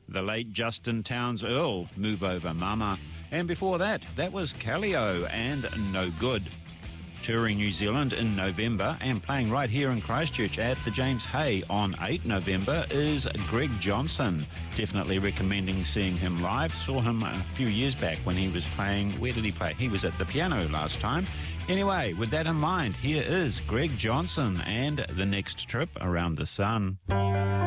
The late Justin Townes Earle, Move Over Mama. And before that, that was Callio and No Good. Touring New Zealand in November and playing right here in Christchurch at the James Hay on 8 November is Greg Johnson. Definitely recommending seeing him live. Saw him a few years back when he was playing. Where did he play? He was at the piano last time. Anyway, with that in mind, here is Greg Johnson and The Next Trip Around the Sun.